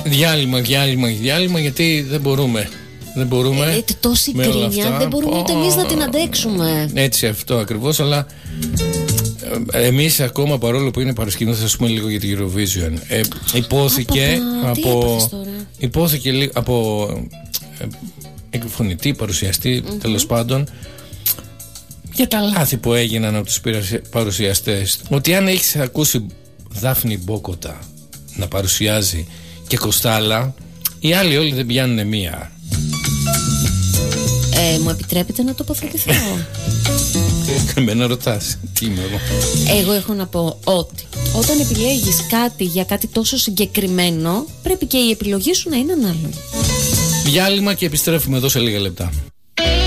Διάλειμμα, γιατί δεν μπορούμε. Δεν μπορούμε. Τόση κρίνια, δεν μπορούμε ούτε εμείς να την αντέξουμε. Έτσι, αυτό ακριβώς, αλλά εμείς ακόμα, παρόλο που είναι Παρασκευή, θα σας πούμε λίγο για την Eurovision. Υπόθηκε από εκφωνητή, παρουσιαστή, τέλος πάντων, για τα λάθη που έγιναν από τους παρουσιαστές. Ότι αν έχεις ακούσει Δάφνη Μπόκοτα να παρουσιάζει και Κοστάλα, οι άλλοι όλοι δεν πιάνουν μία. Μου επιτρέπετε να τοποθετηθώ? Εμένα ρωτάς, τι είμαι εγώ? Εγώ έχω να πω ότι όταν επιλέγεις κάτι για κάτι τόσο συγκεκριμένο, πρέπει και η επιλογή σου να είναι ανάλογη. Διάλειμμα και επιστρέφουμε εδώ σε λίγα λεπτά.